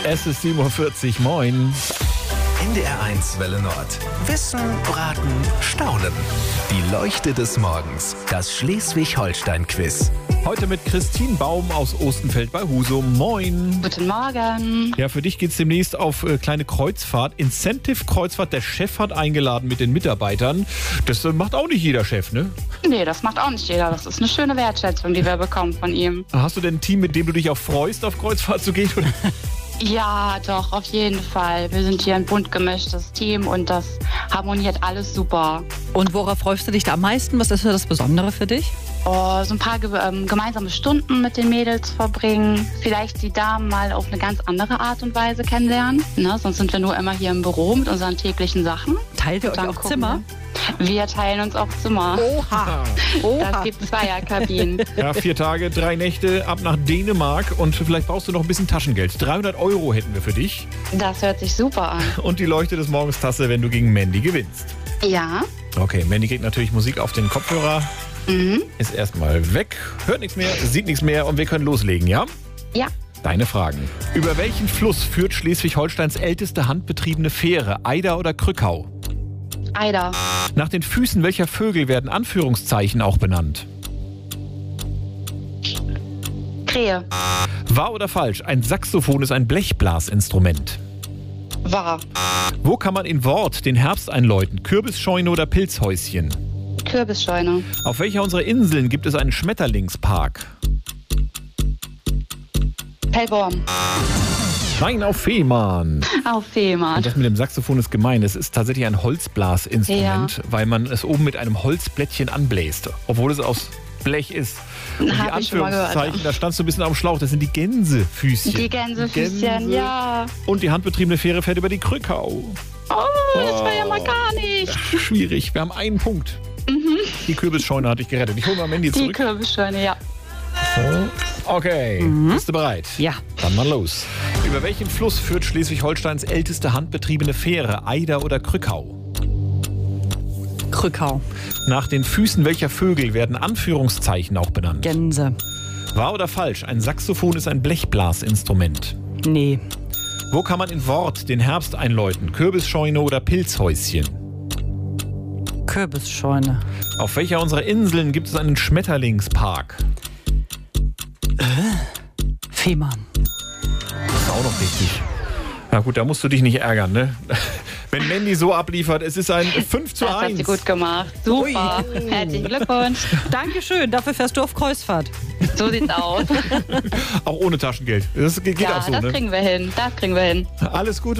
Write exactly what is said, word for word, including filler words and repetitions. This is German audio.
Es ist sieben Uhr vierzig, moin. N D R eins Welle Nord. Wissen, Raten, Staunen. Die Leuchte des Morgens. Das Schleswig-Holstein-Quiz. Heute mit Christine Baum aus Ostenfeld bei Husum. Moin. Guten Morgen. Ja, für dich geht's demnächst auf äh, kleine Kreuzfahrt. Incentive-Kreuzfahrt. Der Chef hat eingeladen mit den Mitarbeitern. Das äh, macht auch nicht jeder Chef, ne? Nee, das macht auch nicht jeder. Das ist eine schöne Wertschätzung, die wir bekommen von ihm. Hast du denn ein Team, mit dem du dich auch freust, auf Kreuzfahrt zu gehen? Oder? Ja, doch, auf jeden Fall. Wir sind hier ein bunt gemischtes Team und das harmoniert alles super. Und worauf freust du dich da am meisten? Was ist so das Besondere für dich? Oh, so ein paar ge- ähm, gemeinsame Stunden mit den Mädels verbringen. Vielleicht die Damen mal auf eine ganz andere Art und Weise kennenlernen. Ne? Sonst sind wir nur immer hier im Büro mit unseren täglichen Sachen. Teilt ihr euch Dann auch gucken Zimmer? Wir teilen uns auch Zimmer. Oha! Das Oha! gibt Zweierkabinen. Ja, vier Tage, drei Nächte, ab nach Dänemark und vielleicht brauchst du noch ein bisschen Taschengeld. dreihundert Euro hätten wir für dich. Das hört sich super an. Und die Leuchte des Morgens Tasse, wenn du gegen Mandy gewinnst. Ja. Okay, Mandy kriegt natürlich Musik auf den Kopfhörer. Mhm. Ist erstmal weg, hört nichts mehr, sieht nichts mehr und wir können loslegen, ja? Ja. Deine Fragen. Über welchen Fluss führt Schleswig-Holsteins älteste handbetriebene Fähre? Eider oder Krückau? Eider. Nach den Füßen welcher Vögel werden Anführungszeichen auch benannt? Krähe. Wahr oder falsch? Ein Saxophon ist ein Blechblasinstrument. Wahr. Wo kann man in Wort den Herbst einläuten? Kürbisscheune oder Pilzhäuschen? Kürbisscheune. Auf welcher unserer Inseln gibt es einen Schmetterlingspark? Pellborn. Nein, auf Fehmarn. Auf Fehmarn. Und das mit dem Saxophon ist gemein. Es ist tatsächlich ein Holzblasinstrument, Ja. weil man es oben mit einem Holzblättchen anbläst, obwohl es aus Blech ist. Und die Hab ich schon mal gehört. Anführungszeichen, da standst du ein bisschen am Schlauch, das sind die Gänsefüßchen. Die Gänsefüßchen, Gänse. ja. Und die handbetriebene Fähre fährt über die Krückau. Oh, das war ja mal gar nicht. Schwierig, wir haben einen Punkt. Die Kürbisscheune hat dich gerettet. Ich hole mal Mandy Die zurück. Kürbisscheune, ja. Okay, bist du bereit? Ja. Dann mal los. Über welchen Fluss führt Schleswig-Holsteins älteste handbetriebene Fähre? Eider oder Krückau? Krückau. Nach den Füßen welcher Vögel werden Anführungszeichen auch benannt? Gänse. Wahr oder falsch? Ein Saxophon ist ein Blechblasinstrument. Nee. Wo kann man in Wort den Herbst einläuten? Kürbisscheune oder Pilzhäuschen? Kürbisscheune. Auf welcher unserer Inseln gibt es einen Schmetterlingspark? Fehmarn. Das ist auch noch richtig. Na gut, da musst du dich nicht ärgern, ne? Wenn Mandy so abliefert, es ist ein fünf zu Das hat eins. sie gut gemacht. Super. Herzlichen Glückwunsch. Dankeschön, dafür fährst du auf Kreuzfahrt. So sieht's aus. Auch ohne Taschengeld. Das geht Ja, auch so, das ne? kriegen wir hin. Das kriegen wir hin. Alles Gute.